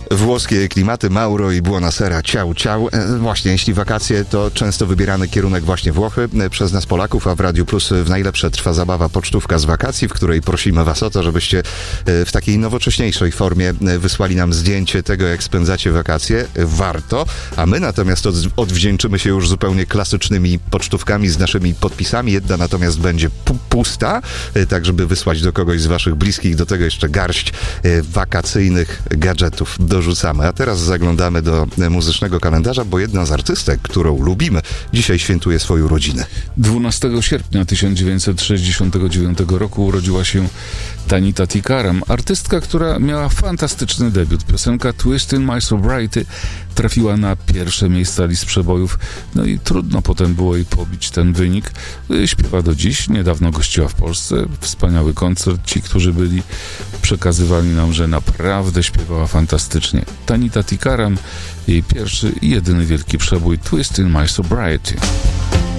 Włoskie klimaty, Mauro i Buonasera, ciao, ciao. Właśnie, jeśli wakacje, to często wybierany kierunek właśnie Włochy przez nas Polaków, a w Radiu Plus w najlepsze trwa zabawa pocztówka z wakacji, w której prosimy was o to, żebyście w takiej nowocześniejszej formie wysłali nam zdjęcie tego, jak spędzacie wakacje. Warto, a my natomiast odwdzięczymy się już zupełnie klasycznymi pocztówkami z naszymi podpisami. Jedna natomiast będzie pusta, tak żeby wysłać do kogoś z waszych bliskich, do tego jeszcze garść wakacyjnych gadżetów dorzucamy. A teraz zaglądamy do muzycznego kalendarza, bo jedna z artystek, którą lubimy, dzisiaj świętuje swoją rodzinę. 12 sierpnia 1969 roku urodziła się Tanita Tikaram, artystka, która miała fantastyczny debiut. Piosenka Twist in My Sobriety trafiła na pierwsze miejsca list przebojów, no i trudno potem było jej pobić ten wynik. Śpiewa do dziś, niedawno gościła w Polsce, wspaniały koncert. Ci, którzy byli, przekazywali nam, że naprawdę śpiewała fantastycznie. Tanita Tikaram, jej pierwszy i jedyny wielki przebój Twist in My Sobriety.